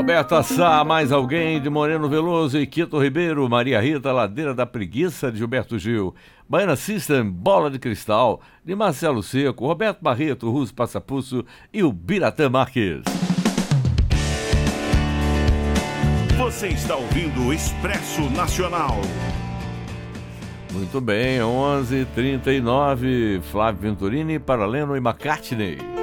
Beto Sá, Mais Alguém, de Moreno Veloso e Quito Ribeiro, Maria Rita, Ladeira da Preguiça, de Gilberto Gil, Baiana System, Bola de Cristal, de Marcelo Seco, Roberto Barreto, Russo Passapuço e o Biratã Marques. Você está ouvindo o Expresso Nacional. Muito bem, 11h39, Flávio Venturini, Paralelo e McCartney.